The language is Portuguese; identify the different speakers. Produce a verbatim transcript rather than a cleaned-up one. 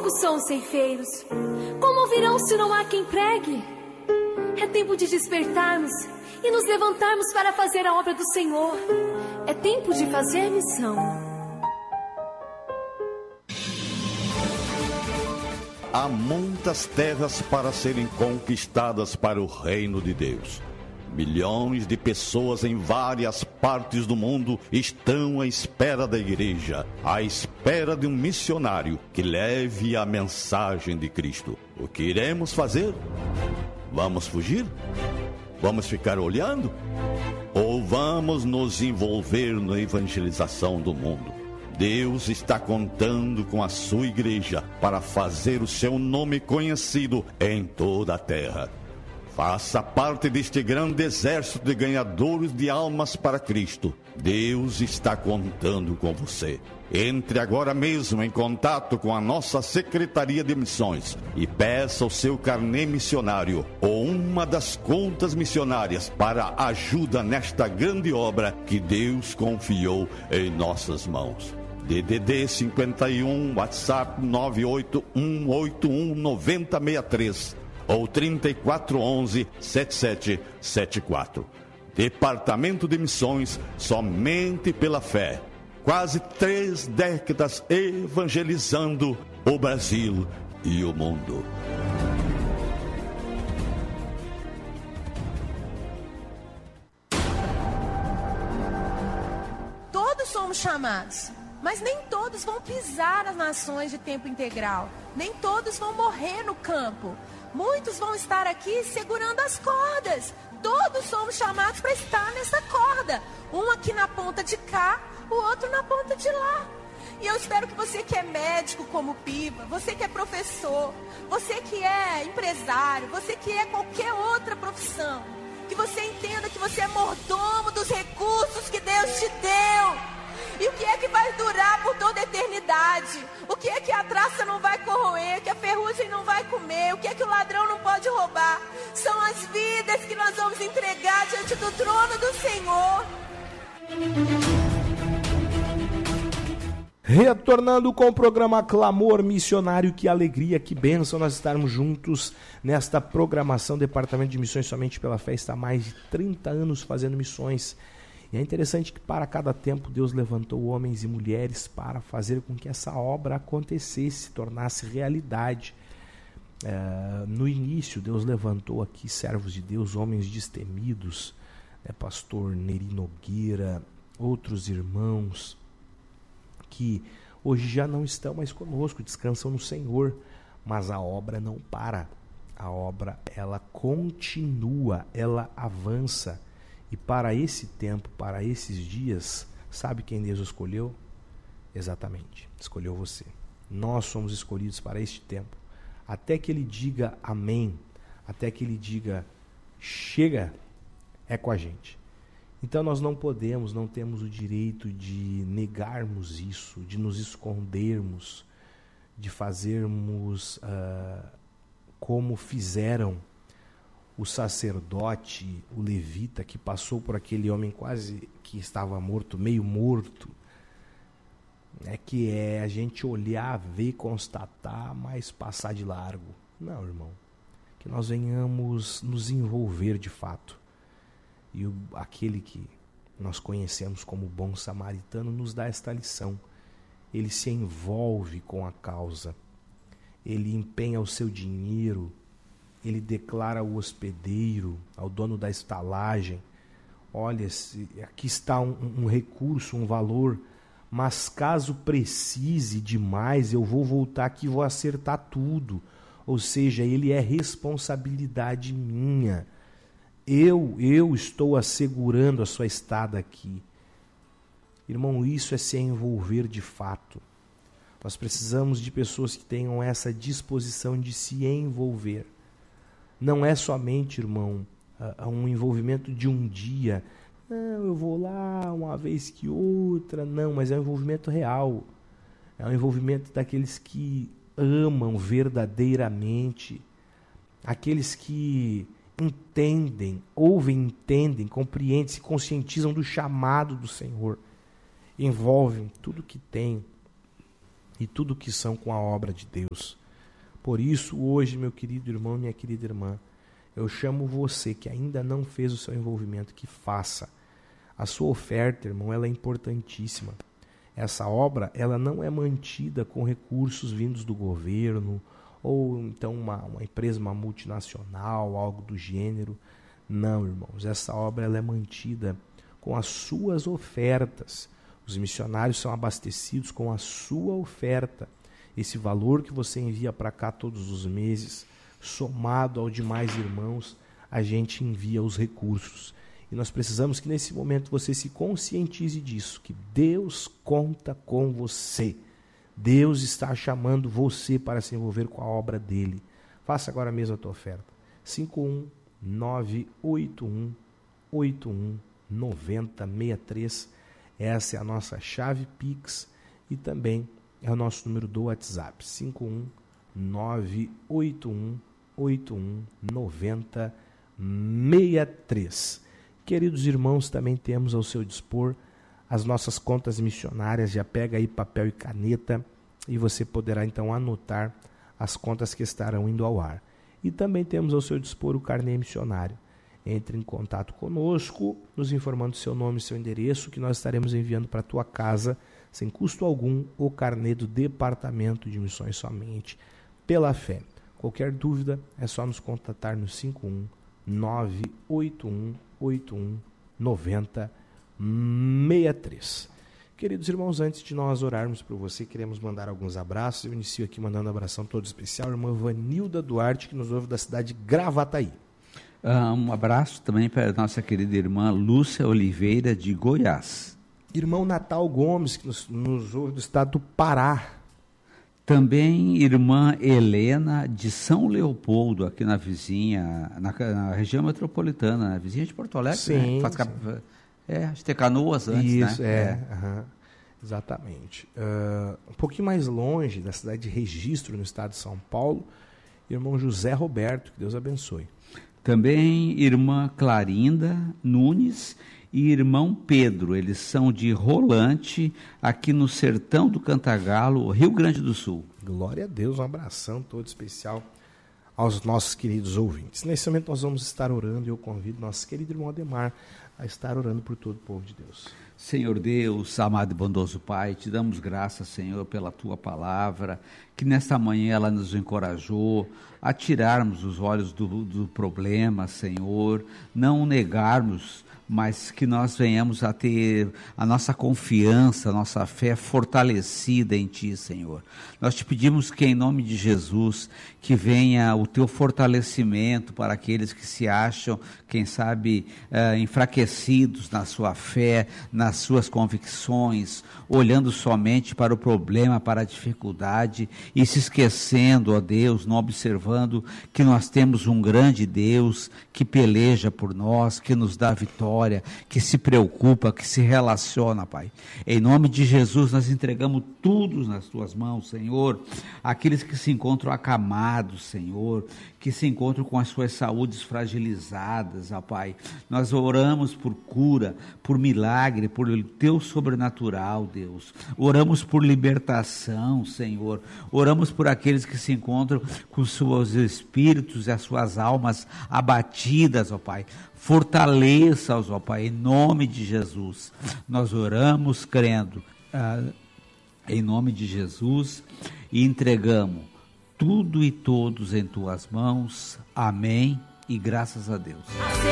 Speaker 1: Poucos são os ceifeiros. Como ouvirão se não há quem pregue? É tempo de despertarmos e nos levantarmos para fazer a obra do Senhor. É tempo de fazer missão.
Speaker 2: Há muitas terras para serem conquistadas para o reino de Deus. Milhões de pessoas em várias partes do mundo estão à espera da igreja, à espera de um missionário que leve a mensagem de Cristo. O que iremos fazer? Vamos fugir? Vamos ficar olhando? Ou vamos nos envolver na evangelização do mundo? Deus está contando com a sua igreja para fazer o seu nome conhecido em toda a terra. Faça parte deste grande exército de ganhadores de almas para Cristo. Deus está contando com você. Entre agora mesmo em contato com a nossa Secretaria de Missões e peça o seu carnê missionário ou uma das contas missionárias para ajuda nesta grande obra que Deus confiou em nossas mãos. D D D cinquenta e um, WhatsApp nove oito um oito um nove zero seis três ou trinta e quatro onze, setenta e sete setenta e quatro. Departamento de Missões, somente pela fé. Quase três décadas evangelizando o Brasil e o mundo.
Speaker 3: Todos somos chamados, mas nem todos vão pisar as nações de tempo integral. Nem todos vão morrer no campo. Muitos vão estar aqui segurando as cordas. Todos somos chamados para estar nessa corda. Um aqui na ponta de cá, o outro na ponta de lá. E eu espero que você que é médico como Piva, você que é professor, você que é empresário, você que é qualquer outra profissão, que você entenda que você é mordomo dos recursos que Deus te deu. E o que é que vai durar por toda a eternidade? O que é que a traça não vai corroer? Que a ferrugem não vai comer? O que é que o ladrão não pode roubar? São as vidas que nós vamos entregar diante do trono do Senhor.
Speaker 4: Retornando com o programa Clamor Missionário, que alegria, que bênção nós estarmos juntos nesta programação. Departamento de Missões Somente pela Fé está há mais de trinta anos fazendo missões. E é interessante que para cada tempo Deus levantou homens e mulheres para fazer com que essa obra acontecesse, se tornasse realidade. É, no início Deus levantou aqui servos de Deus, homens destemidos, né, pastor Neri Nogueira, outros irmãos que hoje já não estão mais conosco, descansam no Senhor, mas a obra não para, a obra ela continua, ela avança. E para esse tempo, para esses dias, sabe quem Deus escolheu? Exatamente, escolheu você. Nós somos escolhidos para este tempo. Até que Ele diga amém, até que Ele diga chega, é com a gente. Então nós não podemos, não temos o direito de negarmos isso, de nos escondermos, de fazermos uh, como fizeram o sacerdote, o levita, que passou por aquele homem quase que estava morto, meio morto. É que é a gente olhar, ver, constatar, mas passar de largo. Não, irmão. Que nós venhamos nos envolver de fato. E o, aquele que nós conhecemos como bom samaritano nos dá esta lição. Ele se envolve com a causa. Ele empenha o seu dinheiro. Ele declara ao hospedeiro, ao dono da estalagem: olha, aqui está um, um recurso, um valor, mas caso precise de mais, eu vou voltar aqui e vou acertar tudo. Ou seja, ele é responsabilidade minha. Eu, eu estou assegurando a sua estada aqui. Irmão, isso é se envolver de fato. Nós precisamos de pessoas que tenham essa disposição de se envolver. Não é somente, irmão, uh, um envolvimento de um dia. Não, eu vou lá uma vez que outra. Não, mas é um envolvimento real. É um envolvimento daqueles que amam verdadeiramente. Aqueles que entendem, ouvem, entendem, compreendem, se conscientizam do chamado do Senhor. Envolvem tudo que tem. e tudo que são com a obra de Deus. Por isso, hoje, meu querido irmão e minha querida irmã, eu chamo você que ainda não fez o seu envolvimento, que faça. A sua oferta, irmão, ela é importantíssima. Essa obra, ela não é mantida com recursos vindos do governo, ou então uma, uma empresa, uma multinacional, algo do gênero. Não, irmãos, essa obra ela é mantida com as suas ofertas. Os missionários são abastecidos com a sua oferta. Esse valor que você envia para cá todos os meses, somado ao de mais irmãos, a gente envia os recursos. E nós precisamos que nesse momento você se conscientize disso, que Deus conta com você. Deus está chamando você para se envolver com a obra dele. Faça agora mesmo a tua oferta. cinco um nove oito um oito um nove zero seis três. Essa é a nossa chave Pix e também é o nosso número do WhatsApp. cinco um nove oito um oito um nove zero seis três. Queridos irmãos, também temos ao seu dispor as nossas contas missionárias. Já pega aí papel e caneta e você poderá então anotar as contas que estarão indo ao ar. E também temos ao seu dispor o carnê missionário. Entre em contato conosco, nos informando seu nome e seu endereço, que nós estaremos enviando para a tua casa, sem custo algum, o carnê do Departamento de Missões Somente pela Fé. Qualquer dúvida é só nos contatar no cinco um nove oito um oito um nove zero seis três. Queridos irmãos, antes de nós orarmos por você, queremos mandar alguns abraços. Eu inicio aqui mandando um abração todo especial à irmã Vanilda Duarte, que nos ouve da cidade de Gravataí.
Speaker 5: Uh, um abraço também para a nossa querida irmã Lúcia Oliveira, de Goiás.
Speaker 4: Irmão Natal Gomes, que nos, nos ouve do estado do Pará.
Speaker 5: Também irmã Helena, de São Leopoldo, aqui na vizinha, na, na região metropolitana, na vizinha de Porto Alegre.
Speaker 4: Sim,
Speaker 5: né? Faz,
Speaker 4: sim.
Speaker 5: É, a gente tem Canoas antes,
Speaker 4: Isso,
Speaker 5: né?
Speaker 4: é.
Speaker 5: é.
Speaker 4: Uhum, exatamente. Uh, um pouquinho mais longe, da cidade de Registro, no estado de São Paulo, irmão José Roberto, que Deus abençoe.
Speaker 5: Também irmã Clarinda Nunes e irmão Pedro, eles são de Rolante, aqui no sertão do Cantagalo, Rio Grande do Sul.
Speaker 4: Glória a Deus, um abração todo especial aos nossos queridos ouvintes. Nesse momento nós vamos estar orando e eu convido nosso querido irmão Ademar a estar orando por todo o povo de Deus.
Speaker 5: Senhor Deus, amado e bondoso Pai, te damos graças, Senhor, pela Tua palavra, que nesta manhã ela nos encorajou a tirarmos os olhos do, do problema, Senhor, não negarmos, mas que nós venhamos a ter a nossa confiança, a nossa fé fortalecida em Ti, Senhor. Nós te pedimos que, em nome de Jesus, que venha o Teu fortalecimento para aqueles que se acham, quem sabe, uh, enfraquecidos na sua fé, nas suas convicções, olhando somente para o problema, para a dificuldade e se esquecendo, ó Deus, não observando que nós temos um grande Deus que peleja por nós, que nos dá vitória, que se preocupa, que se relaciona, Pai. Em nome de Jesus, nós entregamos tudo nas Tuas mãos, Senhor. Aqueles que se encontram acamados, Senhor, que se encontram com as suas saúdes fragilizadas, ó Pai. Nós oramos por cura, por milagre, por Teu sobrenatural, Deus. Oramos por libertação, Senhor. Oramos por aqueles que se encontram com seus espíritos e as suas almas abatidas, ó Pai. Fortaleça-os, ó Pai, em nome de Jesus. Nós oramos crendo, ah, em nome de Jesus, e entregamos tudo e todos em Tuas mãos. Amém e graças a Deus.